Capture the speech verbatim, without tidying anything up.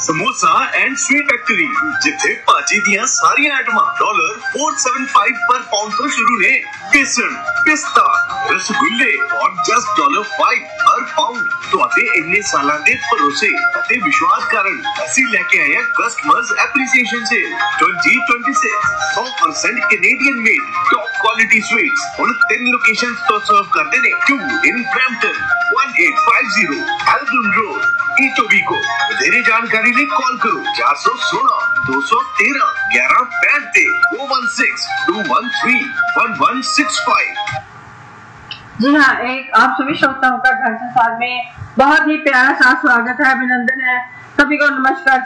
Samosa and sweet factory जिथे भाजी दियां सारियां आइटमां डॉलर फोर सेवन फाइव पर पाउंड तो शुरू ने। बेसन, पिस्ता, रसगुल्ले और जस्ट डॉलर फाइव हर पाउंड। ਤੁਹਾਡੇ ਇੰਨੇ ਸਾਲਾਂ ਦੇ ਭਰੋਸੇ ਅਤੇ ਵਿਸ਼ਵਾਸ ਕਾਰਨ ਅਸੀਂ ਲੈ ਕੇ ਆਏ ਹਾਂ customers appreciation sale twenty twenty-six one hundred percent Canadian made top quality sweets ਹੁਣ ਤਿੰਨ ਲੋਕੇਸ਼ਨਸ ਤੋਂ ਸਰਵ ਕਰਦੇ ਨੇ। two in Brampton, eighteen fifty Albion Road, Etobicoke। ਵਧੇਰੇ ਜਾਣਕਾਰੀ ਲਈ ਕਾਲ ਕਰੋ four one six two one three one one five eight four one six two one three one one six five। जी हाँ, एक आप सभी श्रोताओं का घर संसार में बहुत ही प्यारा सा स्वागत है, अभिनंदन है, सभी को नमस्कार।